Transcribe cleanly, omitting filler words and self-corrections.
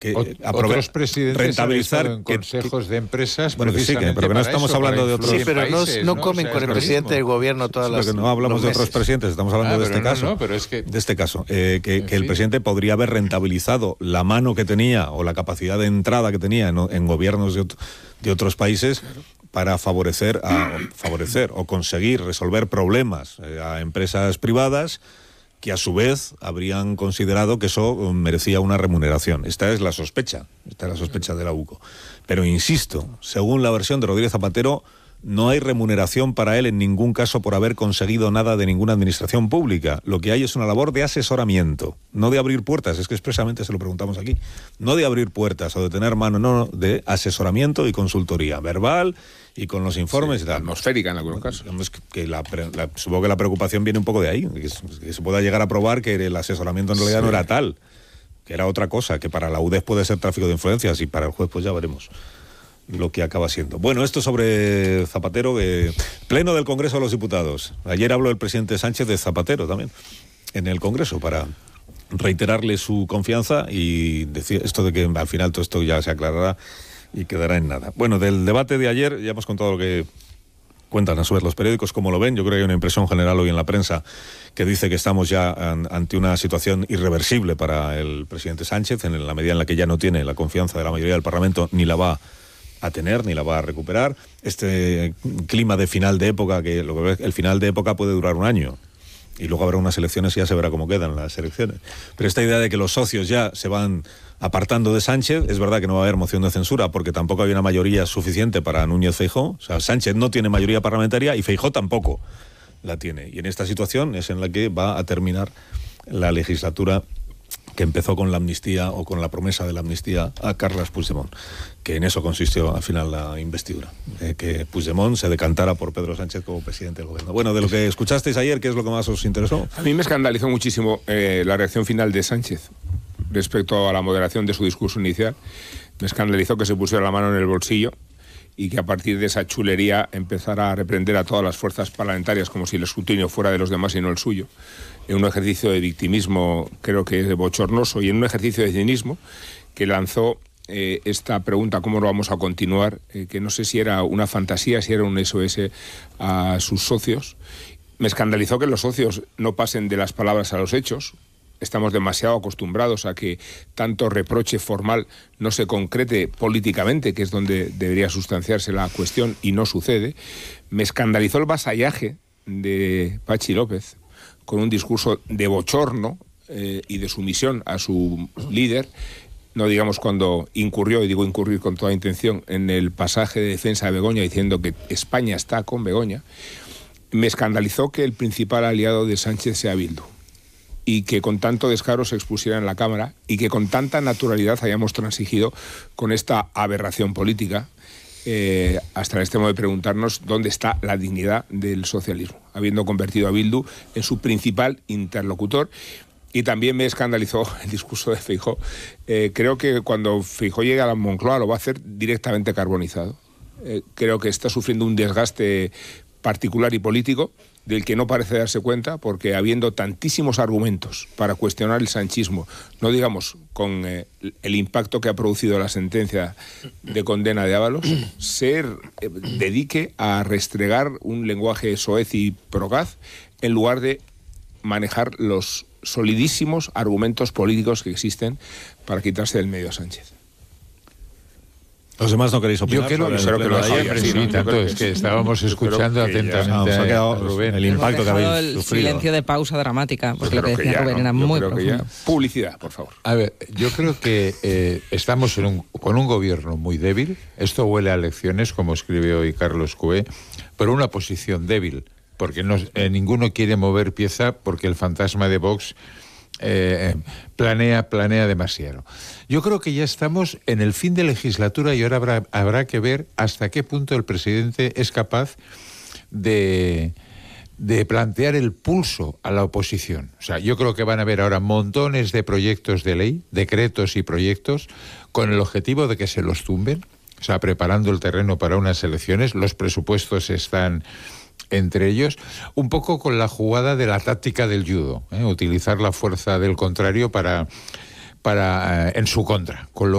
que otros presidentes rentabilizar en consejos de empresas. Bueno, que sí, pero no estamos hablando de otros. Sí, pero países, no comen con el presidente del gobierno todas las. Porque no hablamos de otros presidentes, estamos hablando de este caso. Pero es que, de este caso, que el presidente podría haber rentabilizado la mano que tenía o la capacidad de entrada que tenía en gobiernos de otros países para favorecer o conseguir resolver problemas a empresas privadas que a su vez habrían considerado que eso merecía una remuneración. Esta es la sospecha de la UCO. Pero insisto, según la versión de Rodríguez Zapatero, no hay remuneración para él en ningún caso por haber conseguido nada de ninguna administración pública. Lo que hay es una labor de asesoramiento, no de abrir puertas, es que expresamente se lo preguntamos aquí. No de abrir puertas o de tener mano, no, de asesoramiento y consultoría verbal y con los informes y tal. Atmosférica en algunos casos. Supongo que la preocupación viene un poco de ahí, que se pueda llegar a probar que el asesoramiento en realidad no era tal, que era otra cosa, que para la UDEF puede ser tráfico de influencias y para el juez pues ya veremos lo que acaba siendo. Bueno, esto sobre Zapatero, pleno del Congreso de los Diputados. Ayer habló el presidente Sánchez de Zapatero también en el Congreso para reiterarle su confianza y decir esto de que al final todo esto ya se aclarará y quedará en nada. Bueno, del debate de ayer ya hemos contado lo que cuentan a su vez los periódicos, cómo lo ven. Yo creo que hay una impresión general hoy en la prensa que dice que estamos ya ante una situación irreversible para el presidente Sánchez, en la medida en la que ya no tiene la confianza de la mayoría del Parlamento, ni la va a tener, ni la va a recuperar. Este clima de final de época, el final de época puede durar un año, y luego habrá unas elecciones y ya se verá cómo quedan las elecciones. Pero esta idea de que los socios ya se van apartando de Sánchez, es verdad que no va a haber moción de censura, porque tampoco hay una mayoría suficiente para Núñez Feijóo. O sea, Sánchez no tiene mayoría parlamentaria y Feijóo tampoco la tiene. Y en esta situación es en la que va a terminar la legislatura que empezó con la amnistía o con la promesa de la amnistía a Carles Puigdemont, que en eso consistió al final la investidura, que Puigdemont se decantara por Pedro Sánchez como presidente del gobierno. Bueno, de lo que escuchasteis ayer, ¿qué es lo que más os interesó? A mí me escandalizó muchísimo la reacción final de Sánchez respecto a la moderación de su discurso inicial. Me escandalizó que se pusiera la mano en el bolsillo y que a partir de esa chulería empezara a reprender a todas las fuerzas parlamentarias como si el escrutinio fuera de los demás y no el suyo, en un ejercicio de victimismo creo que es bochornoso, y en un ejercicio de cinismo que lanzó esta pregunta, ¿cómo lo vamos a continuar? Que no sé si era una fantasía, si era un SOS a sus socios. Me escandalizó que los socios no pasen de las palabras a los hechos. Estamos demasiado acostumbrados a que tanto reproche formal no se concrete políticamente, que es donde debería sustanciarse la cuestión, y no sucede. Me escandalizó el vasallaje de Patxi López, con un discurso de bochorno y de sumisión a su líder, no digamos cuando incurrió, y digo incurrir con toda intención, en el pasaje de defensa de Begoña diciendo que España está con Begoña. Me escandalizó que el principal aliado de Sánchez sea Bildu, y que con tanto descaro se expusiera en la Cámara, y que con tanta naturalidad hayamos transigido con esta aberración política, hasta el extremo de preguntarnos dónde está la dignidad del socialismo, habiendo convertido a Bildu en su principal interlocutor. Y también me escandalizó el discurso de Feijóo. Creo que cuando Feijóo llegue a la Moncloa lo va a hacer directamente carbonizado. Creo que está sufriendo un desgaste particular y político del que no parece darse cuenta, porque habiendo tantísimos argumentos para cuestionar el sanchismo, no digamos con el impacto que ha producido la sentencia de condena de Ábalos, se dedique a restregar un lenguaje soez y procaz en lugar de manejar los solidísimos argumentos políticos que existen para quitarse del medio a Sánchez. Los demás no queréis opinar. Yo creo que lo hay, tanto es que estábamos escuchando atentamente a Rubén. El impacto que habéis el sufrido. Silencio de pausa dramática, porque lo que decía Rubén era muy profundo. Publicidad, por favor. A ver, yo creo que estamos con un gobierno muy débil. Esto huele a elecciones, como escribe hoy Carlos Cue, pero una posición débil, porque ninguno quiere mover pieza, porque el fantasma de Vox planea demasiado. Yo creo que ya estamos en el fin de legislatura, y ahora habrá que ver hasta qué punto el presidente es capaz de plantear el pulso a la oposición. O sea, yo creo que van a haber ahora montones de proyectos de ley, decretos y proyectos, con el objetivo de que se los tumben, o sea, preparando el terreno para unas elecciones. Los presupuestos están entre ellos, un poco con la jugada de la táctica del judo, utilizar la fuerza del contrario para en su contra, con lo